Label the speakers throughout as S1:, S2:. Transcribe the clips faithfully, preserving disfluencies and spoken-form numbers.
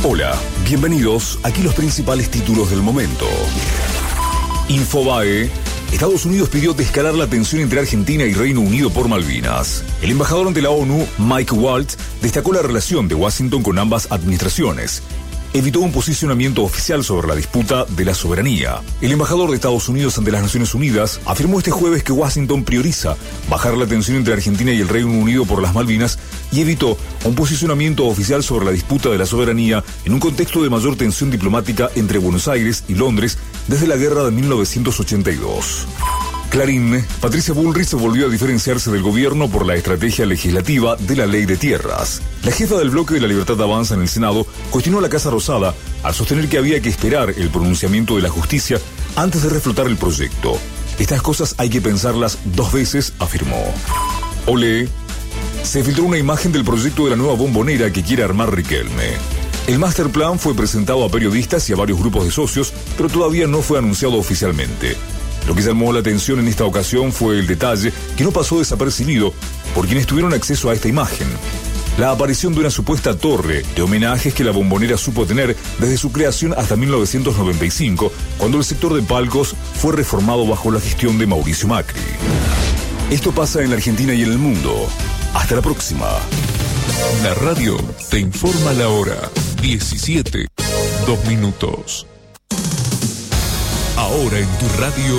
S1: Hola, bienvenidos. Aquí los principales títulos del momento. Infobae. Estados Unidos pidió descalar la tensión entre Argentina y Reino Unido por Malvinas. El embajador ante la ONU, Mike Waltz, destacó la relación de Washington con ambas administraciones. Evitó un posicionamiento oficial sobre la disputa de la soberanía. El embajador de Estados Unidos ante las Naciones Unidas afirmó este jueves que Washington prioriza bajar la tensión entre Argentina y el Reino Unido por las Malvinas y evitó un posicionamiento oficial sobre la disputa de la soberanía en un contexto de mayor tensión diplomática entre Buenos Aires y Londres desde la guerra de mil novecientos ochenta y dos. Clarín. Patricia Bullrich volvió a diferenciarse del gobierno por la estrategia legislativa de la ley de tierras. La jefa del bloque de la Libertad Avanza en el Senado cuestionó a la Casa Rosada al sostener que había que esperar el pronunciamiento de la justicia antes de reflotar el proyecto. Estas cosas hay que pensarlas dos veces, afirmó. Olé. Se filtró una imagen del proyecto de la nueva bombonera que quiere armar Riquelme. El master plan fue presentado a periodistas y a varios grupos de socios, pero todavía no fue anunciado oficialmente. Lo que llamó la atención en esta ocasión fue el detalle que no pasó desapercibido por quienes tuvieron acceso a esta imagen. La aparición de una supuesta torre de homenajes que la bombonera supo tener desde su creación hasta mil novecientos noventa y cinco, cuando el sector de palcos fue reformado bajo la gestión de Mauricio Macri. Esto pasa en la Argentina y en el mundo. Hasta la próxima.
S2: La radio te informa la hora. diecisiete, dos minutos. Ahora en tu radio,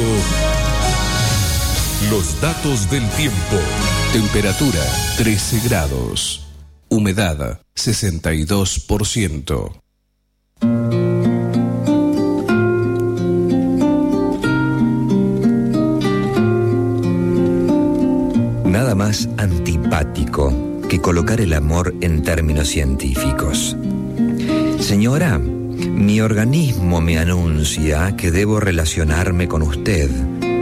S2: los datos del tiempo. Temperatura trece grados. Humedad sesenta y dos por ciento.
S3: Nada más antipático que colocar el amor en términos científicos. Señora, mi organismo me anuncia que debo relacionarme con usted.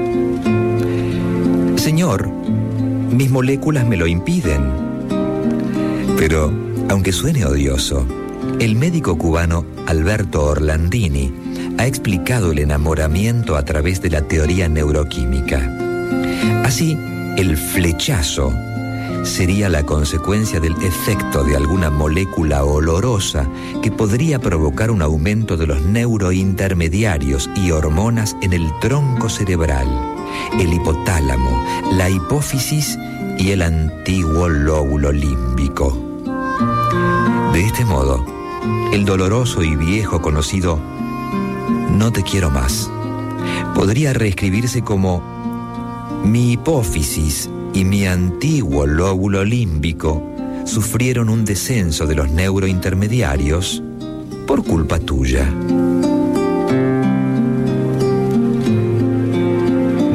S3: Señor, mis moléculas me lo impiden. Pero, aunque suene odioso, el médico cubano Alberto Orlandini ha explicado el enamoramiento a través de la teoría neuroquímica. Así, el flechazo sería la consecuencia del efecto de alguna molécula olorosa que podría provocar un aumento de los neurointermediarios y hormonas en el tronco cerebral, el hipotálamo, la hipófisis y el antiguo lóbulo límbico. De este modo, el doloroso y viejo conocido "no te quiero más" podría reescribirse como "mi hipófisis y mi antiguo lóbulo límbico sufrieron un descenso de los neurointermediarios por culpa tuya".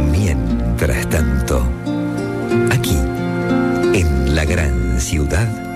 S3: Mientras tanto, aquí, en la gran ciudad,